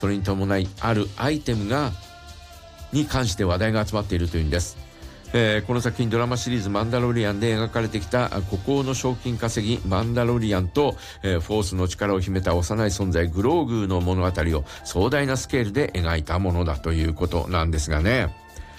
それに伴いあるアイテムに関して話題が集まっているというんです。この作品ドラマシリーズマンダロリアンで描かれてきた孤高の賞金稼ぎマンダロリアンと、フォースの力を秘めた幼い存在グローグーの物語を壮大なスケールで描いたものだということなんですがね、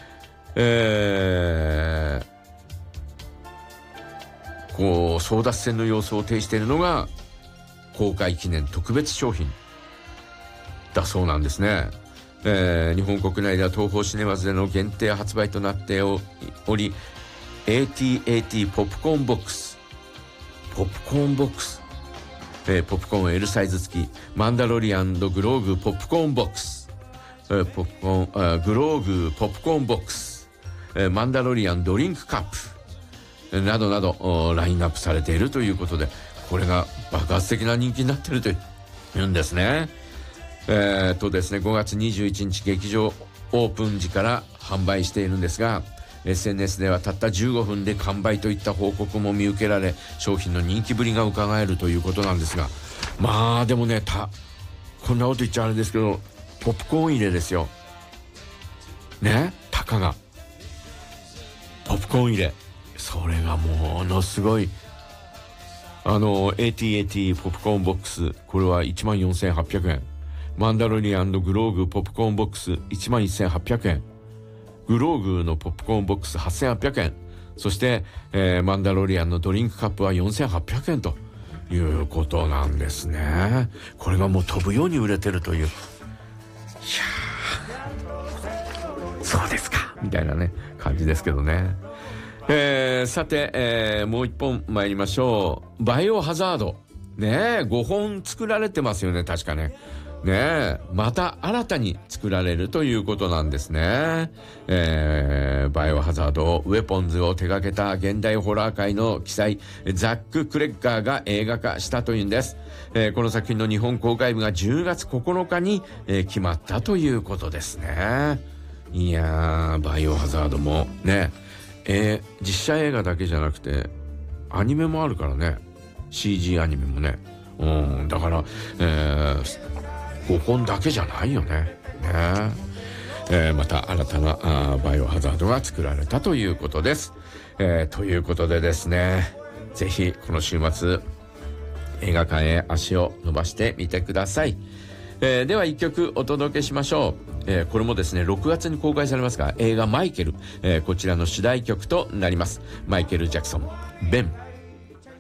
こう争奪戦の様子を呈しているのが公開記念特別商品だそうなんですね。日本国内では東宝シネマズでの限定発売となっており AT-AT ポップコーンボックスポップコーン L サイズ付きマンダロリアン&グローグポップコーンボックスグローグポップコーンボックスマンダロリアンドリンクカップなどなどラインナップされているということで、これが爆発的な人気になっているというんですね。ですね、5月21日劇場オープン時から販売しているんですが、 SNS ではたった15分で完売といった報告も見受けられ、商品の人気ぶりが伺えるということなんですが、まあでもね、こんなこと言っちゃあれですけど、ポップコーン入れですよね、たかがポップコーン入れ、それがものすごいAT-AT ポップコーンボックス、これは 14,800 円、マンダロリアン&グローグポップコーンボックス 11,800 円、グローグのポップコーンボックス 8,800 円、そして、マンダロリアンのドリンクカップは 4,800 円ということなんですね。これがもう飛ぶように売れてるという、いやそうですかみたいなね感じですけどね。さて、もう一本参りましょう。バイオハザードね、5本作られてますよね、確かね。また新たに作られるということなんですね。バイオハザードウェポンズを手掛けた現代ホラー界の奇才ザック・クレッガーが映画化したというんです。この作品の日本公開日が10月9日に、決まったということですね。いやー、バイオハザードもね、実写映画だけじゃなくてアニメもあるからね、 CG アニメもね、だから、5本だけじゃないよね。また新たなバイオハザードが作られたということです。ということでですね、ぜひこの週末映画館へ足を伸ばしてみてください。では一曲お届けしましょう。これもですね6月に公開されますが、映画マイケル、こちらの主題曲となります。マイケル・ジャクソン、ベン。